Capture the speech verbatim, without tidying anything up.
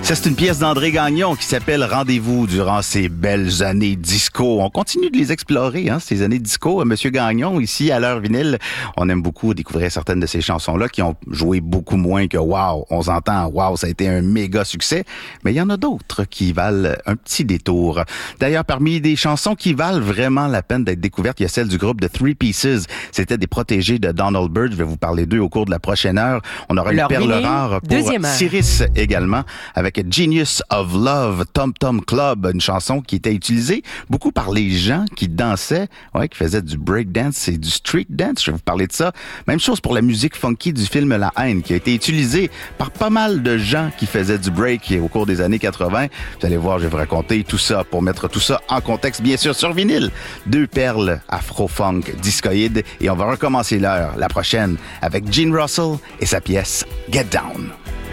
Ça, c'est une pièce d'André Gagnon qui s'appelle « Rendez-vous » durant ces belles années disco. On continue de les explorer, hein, ces années disco. Monsieur Gagnon, ici, à l'heure vinyle, on aime beaucoup découvrir certaines de ces chansons-là qui ont joué beaucoup moins que « Wow ». On s'entend « Wow », ça a été un méga succès. Mais il y en a d'autres qui valent un petit détour. D'ailleurs, parmi des chansons qui valent vraiment la peine d'être découvertes, il y a celle du groupe The Three Pieces. C'était des protégés de Donald Byrd. Je vais vous parler d'eux au cours de la prochaine heure. On aura Leur une perle vinyle, rare pour deuxième heure. Cyrus également, avec Genius of Love, Tom Tom Club, une chanson qui était utilisée beaucoup par les gens qui dansaient, ouais, qui faisaient du breakdance et du street dance. Je vais vous parler de ça. Même chose pour la musique funky du film La Haine, qui a été utilisée par pas mal de gens qui faisaient du break au cours des années quatre-vingt. Vous allez voir, je vais vous raconter tout ça pour mettre tout ça en contexte, bien sûr, sur vinyle. Deux perles afro-funk discoïdes et on va recommencer l'heure, la prochaine, avec Gene Russell et sa pièce Get Down.